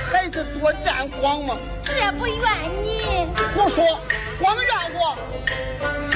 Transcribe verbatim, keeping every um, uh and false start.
孩子多沾光吗？ 这不怨你。 胡说，光染过。